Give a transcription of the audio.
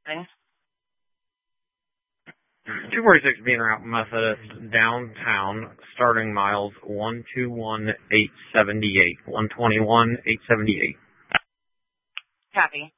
246 Bean Route Methodist, downtown, starting miles 121,878. 121,878. Copy.